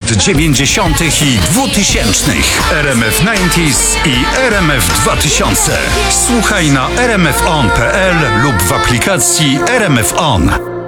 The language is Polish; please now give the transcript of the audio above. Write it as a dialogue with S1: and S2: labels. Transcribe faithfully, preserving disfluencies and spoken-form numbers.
S1: lat dziewięćdziesiątych i dwutysięcznych. R M F dziewięćdziesiąt i R M F dwa tysiące. Słuchaj na r m f on kropka p l lub w aplikacji R M F On.